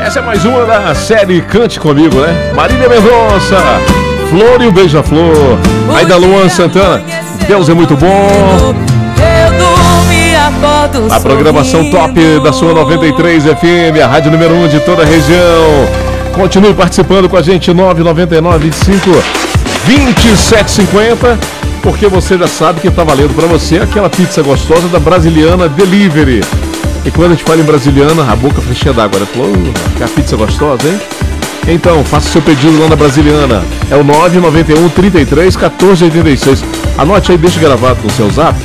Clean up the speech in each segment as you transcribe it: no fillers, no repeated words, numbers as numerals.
Essa é mais uma da série Cante Comigo, né? Marília Mendonça, Flor e o Beija-Flor. Aí da Luan Santana, Deus é muito bom. A programação top da sua 93 FM, a rádio número 1 de toda a região. Continue participando com a gente, 999-25-2750, porque você já sabe que tá valendo para você aquela pizza gostosa da Brasiliana Delivery. E quando a gente fala em brasiliana, a boca fica cheia d'água, né? Falou, que a pizza gostosa, hein? Então, faça seu pedido lá na Brasiliana. É o 991 33 14 86. Anote aí, deixa gravado no seu zap.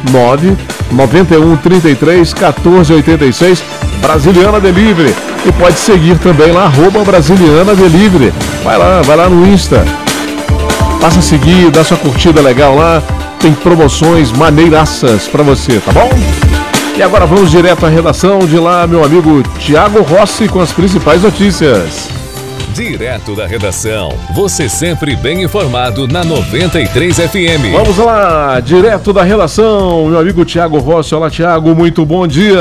991 33 14 86. Brasiliana Delivery. E pode seguir também lá, @Brasiliana Delivery. Vai lá no Insta. Passa a seguir, dá sua curtida legal lá. Tem promoções maneiraças pra você, tá bom? E agora vamos direto à redação de lá, meu amigo Thiago Rossi com as principais notícias. Direto da redação, você sempre bem informado na 93 FM. Vamos lá, direto da redação, meu amigo Thiago Rossi. Olá, Thiago, muito bom dia.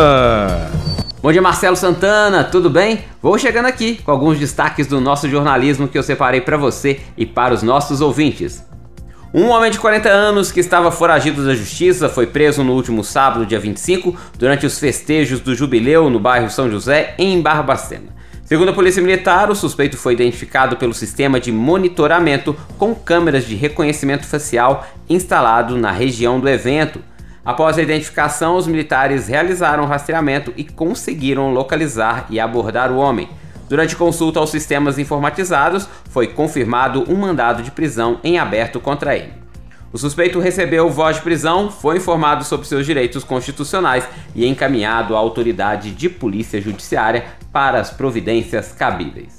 Bom dia, Marcelo Santana, tudo bem? Vou chegando aqui com alguns destaques do nosso jornalismo que eu separei para você e para os nossos ouvintes. Um homem de 40 anos que estava foragido da justiça foi preso no último sábado, dia 25, durante os festejos do Jubileu no bairro São José, em Barbacena. Segundo a Polícia Militar, o suspeito foi identificado pelo sistema de monitoramento com câmeras de reconhecimento facial instalado na região do evento. Após a identificação, os militares realizaram o rastreamento e conseguiram localizar e abordar o homem. Durante consulta aos sistemas informatizados, foi confirmado um mandado de prisão em aberto contra ele. O suspeito recebeu voz de prisão, foi informado sobre seus direitos constitucionais e encaminhado à autoridade de polícia judiciária para as providências cabíveis.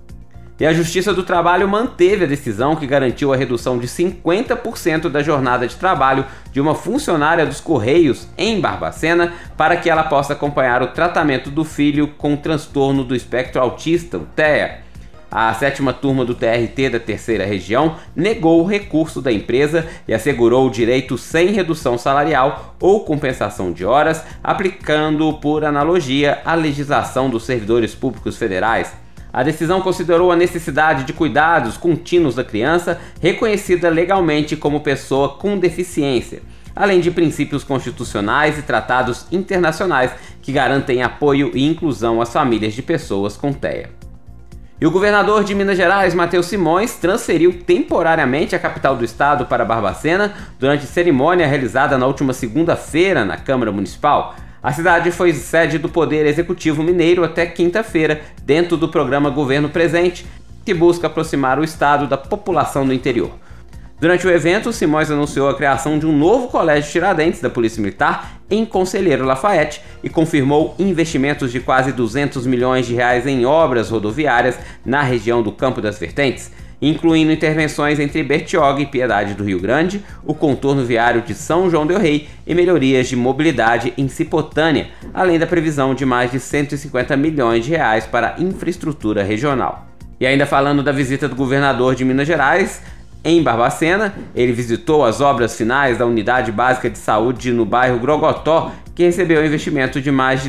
E a Justiça do Trabalho manteve a decisão que garantiu a redução de 50% da jornada de trabalho de uma funcionária dos Correios em Barbacena para que ela possa acompanhar o tratamento do filho com transtorno do espectro autista, o TEA. A 7ª turma do TRT da 3ª Região negou o recurso da empresa e assegurou o direito sem redução salarial ou compensação de horas, aplicando por analogia a legislação dos servidores públicos federais. A decisão considerou a necessidade de cuidados contínuos da criança, reconhecida legalmente como pessoa com deficiência, além de princípios constitucionais e tratados internacionais que garantem apoio e inclusão às famílias de pessoas com TEA. E o governador de Minas Gerais, Matheus Simões, transferiu temporariamente a capital do estado para Barbacena durante cerimônia realizada na última segunda-feira na Câmara Municipal. A cidade foi sede do Poder Executivo Mineiro até quinta-feira, dentro do programa Governo Presente, que busca aproximar o estado da população do interior. Durante o evento, Simões anunciou a criação de um novo colégio Tiradentes da Polícia Militar em Conselheiro Lafayette e confirmou investimentos de quase 200 milhões de reais em obras rodoviárias na região do Campo das Vertentes, incluindo intervenções entre Bertioga e Piedade do Rio Grande, o contorno viário de São João del Rei e melhorias de mobilidade em Cipotânea, além da previsão de mais de 150 milhões de reais para a infraestrutura regional. E ainda falando da visita do governador de Minas Gerais, em Barbacena, ele visitou as obras finais da Unidade Básica de Saúde no bairro Grogotó, que recebeu um investimento de mais de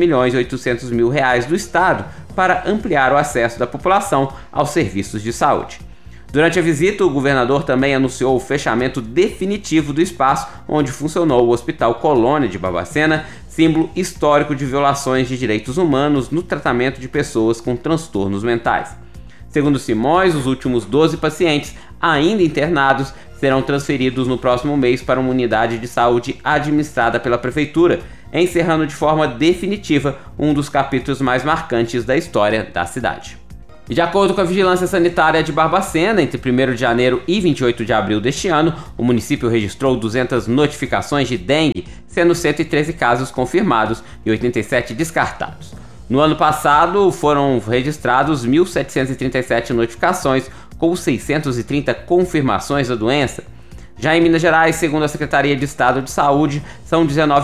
R$2.800.000 do Estado para ampliar o acesso da população aos serviços de saúde. Durante a visita, o governador também anunciou o fechamento definitivo do espaço onde funcionou o Hospital Colônia de Barbacena, símbolo histórico de violações de direitos humanos no tratamento de pessoas com transtornos mentais. Segundo Simões, os últimos 12 pacientes ainda internados serão transferidos no próximo mês para uma unidade de saúde administrada pela Prefeitura, encerrando de forma definitiva um dos capítulos mais marcantes da história da cidade. E de acordo com a Vigilância Sanitária de Barbacena, entre 1º de janeiro e 28 de abril deste ano, o município registrou 200 notificações de dengue, sendo 113 casos confirmados e 87 descartados. No ano passado, foram registrados 1.737 notificações, com 630 confirmações da doença. Já em Minas Gerais, segundo a Secretaria de Estado de Saúde, são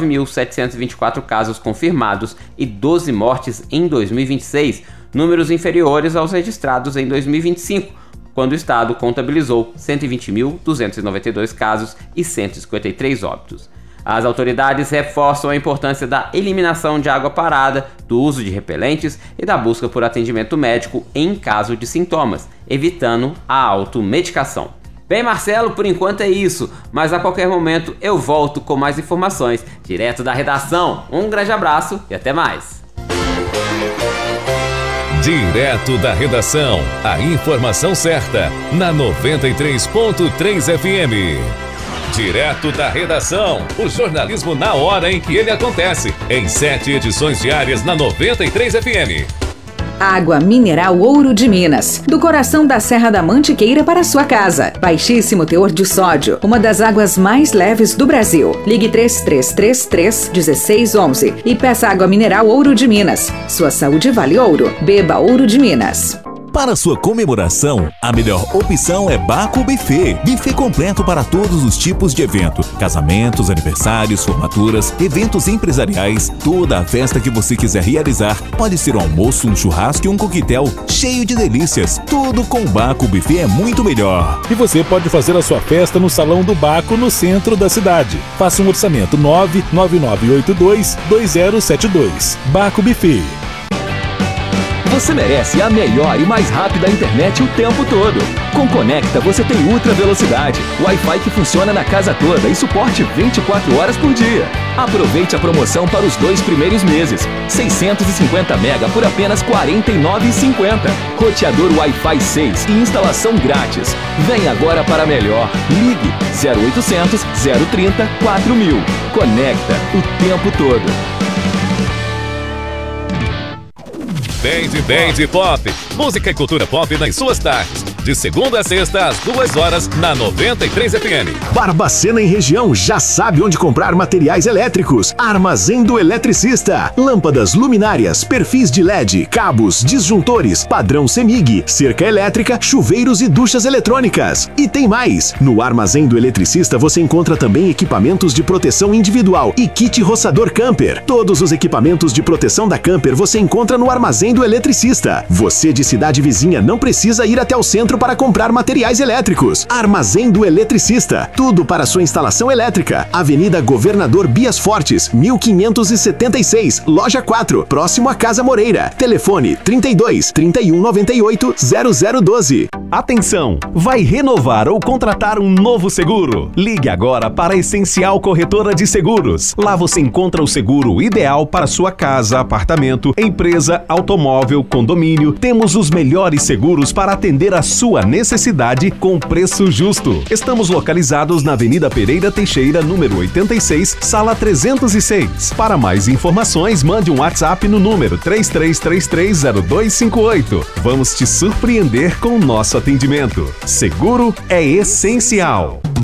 19.724 casos confirmados e 12 mortes em 2026, números inferiores aos registrados em 2025, quando o Estado contabilizou 120.292 casos e 153 óbitos. As autoridades reforçam a importância da eliminação de água parada, do uso de repelentes e da busca por atendimento médico em caso de sintomas, evitando a automedicação. Bem, Marcelo, por enquanto é isso, mas a qualquer momento eu volto com mais informações, direto da redação. Um grande abraço e até mais. Direto da redação, a informação certa, na 93.3 FM. Direto da redação, o jornalismo na hora em que ele acontece, em 7 edições diárias na 93 FM. Água mineral Ouro de Minas, do coração da Serra da Mantiqueira para sua casa. Baixíssimo teor de sódio, uma das águas mais leves do Brasil. Ligue 3333-1611 e peça água mineral Ouro de Minas. Sua saúde vale ouro. Beba Ouro de Minas. Para sua comemoração, a melhor opção é Baco Buffet. Buffet completo para todos os tipos de evento. Casamentos, aniversários, formaturas, eventos empresariais, toda a festa que você quiser realizar. Pode ser um almoço, um churrasco e um coquetel cheio de delícias. Tudo com Baco Buffet é muito melhor. E você pode fazer a sua festa no Salão do Baco, no centro da cidade. Faça um orçamento 99982-2072. Baco Buffet. Você merece a melhor e mais rápida internet o tempo todo. Com Conecta você tem ultra velocidade, Wi-Fi que funciona na casa toda e suporte 24 horas por dia. Aproveite a promoção para os 2 primeiros meses. 650 mega por apenas R$ 49,50. Roteador Wi-Fi 6 e instalação grátis. Vem agora para melhor. Ligue 0800 030 4000. Conecta o tempo todo. Band Pop, música e cultura pop nas suas tardes. De segunda a sexta, às 2 horas, na 93 FM. Barbacena e região já sabe onde comprar materiais elétricos. Armazém do Eletricista. Lâmpadas, luminárias, perfis de LED, cabos, disjuntores, padrão CEMIG, cerca elétrica, chuveiros e duchas eletrônicas. E tem mais! No Armazém do Eletricista você encontra também equipamentos de proteção individual e kit roçador camper. Todos os equipamentos de proteção da camper você encontra no Armazém do Eletricista. Você de cidade vizinha não precisa ir até o centro para comprar materiais elétricos. Armazém do Eletricista. Tudo para sua instalação elétrica. Avenida Governador Bias Fortes, 1576, Loja 4, próximo à Casa Moreira. Telefone 32 31 98 0012. Atenção! Vai renovar ou contratar um novo seguro? Ligue agora para a Essencial Corretora de Seguros. Lá você encontra o seguro ideal para sua casa, apartamento, empresa, automóvel, condomínio. Temos os melhores seguros para atender a sua necessidade com preço justo. Estamos localizados na Avenida Pereira Teixeira, número 86, sala 306. Para mais informações, mande um WhatsApp no número 33330258. Vamos te surpreender com o nosso atendimento. Seguro é essencial.